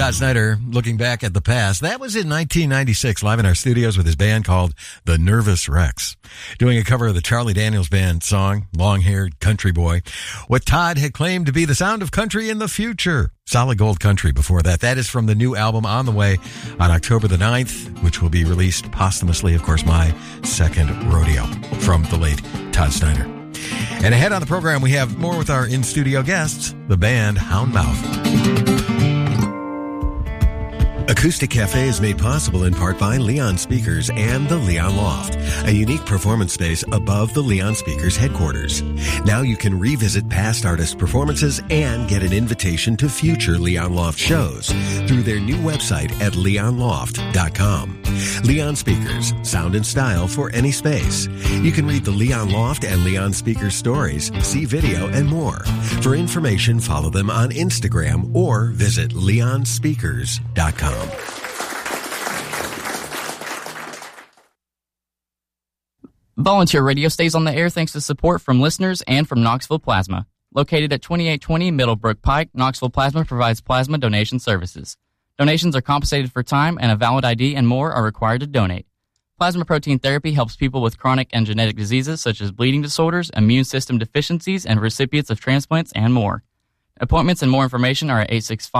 Todd Snyder looking back at the past. That was in 1996, live in our studios with his band called The Nervous Rex, doing a cover of the Charlie Daniels Band song, Long-Haired Country Boy, what Todd had claimed to be the sound of country in the future. Solid Gold Country before that. That is from the new album On the Way on October the 9th, which will be released posthumously, of course, my second rodeo from the late Todd Snyder. And ahead on the program, we have more with our in-studio guests, the band Houndmouth. Acoustic Cafe is made possible in part by Leon Speakers and the Leon Loft, a unique performance space above the Leon Speakers headquarters. Now you can revisit past artist performances and get an invitation to future Leon Loft shows through their new website at leonloft.com. Leon Speakers, sound and style for any space. You can read the Leon Loft and Leon Speakers stories, see video, and more. For information, follow them on Instagram or visit leonspeakers.com. Volunteer Radio stays on the air thanks to support from listeners and from Knoxville Plasma. Located at 2820 Middlebrook Pike, Knoxville Plasma provides plasma donation services. Donations are compensated for time, and a valid ID and more are required to donate. Plasma protein therapy helps people with chronic and genetic diseases such as bleeding disorders, immune system deficiencies, and recipients of transplants and more. Appointments and more information are at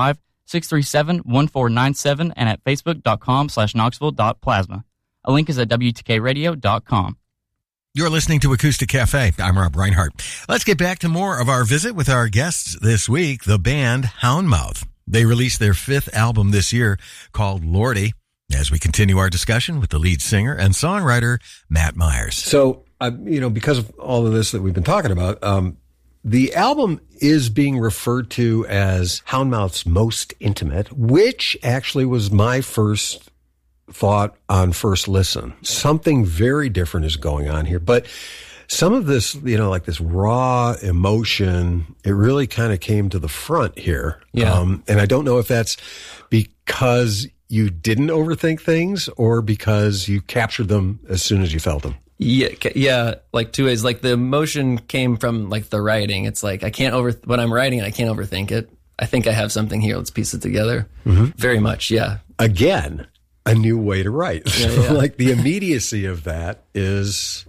865-637-1497 and at facebook.com/knoxville.plasma. A link is at wtkradio.com. You're listening to Acoustic Cafe. I'm Rob Reinhardt. Let's get back to more of our visit with our guests this week, the band Houndmouth. They released their 5th album this year called Lordy, as we continue our discussion with the lead singer and songwriter, Matt Myers. So, because of all of this that we've been talking about, the album is being referred to as Houndmouth's most intimate, which actually was my first thought on first listen. Something very different is going on here, but some of this, like this raw emotion, it really kind of came to the front here. Yeah. And I don't know if that's because you didn't overthink things or because you captured them as soon as you felt them. Yeah, like two ways. Like the emotion came from like the writing. It's like when I'm writing, I can't overthink it. I think I have something here. Let's piece it together. Mm-hmm. Very much, yeah. Again, a new way to write. Yeah, yeah. Like the immediacy of that is,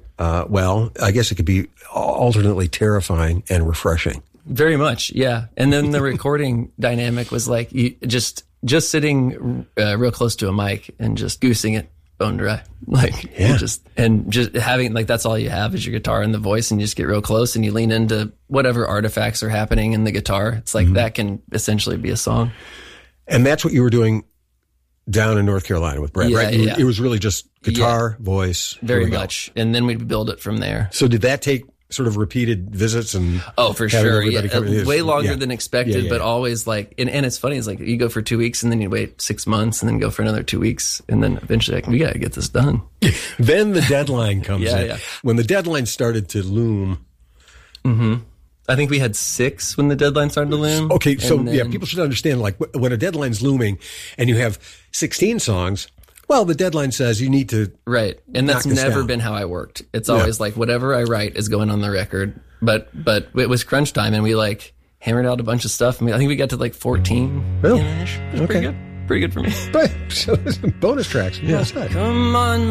I guess it could be alternately terrifying and refreshing. Very much, yeah. And then the recording dynamic was like you just sitting real close to a mic and just goosing it bone dry. Like, yeah. just having, like, that's all you have is your guitar and the voice, and you just get real close and you lean into whatever artifacts are happening in the guitar. It's like that can essentially be a song. And that's what you were doing down in North Carolina with Brett, right? Yeah. It was really just guitar, voice. Very much. And then we'd build it from there. So did that take sort of repeated visits and for sure, way longer yeah. than expected, but always like, and it's funny, it's like you go for 2 weeks and then you wait 6 months and then go for another 2 weeks and then eventually like, we got to get this done. Then the deadline comes in. Yeah. When the deadline started to loom. Mm-hmm. I think we had 6 when the deadline started to loom. Okay, so people should understand, like, when a deadline's looming and you have 16 songs, well, the deadline says you need to right, and that's never been how I worked. It's always like whatever I write is going on the record. But it was crunch time, and we like hammered out a bunch of stuff. I mean, I think we got to like 14. Really? It was pretty good for me. But so bonus tracks. Yeah. Come on,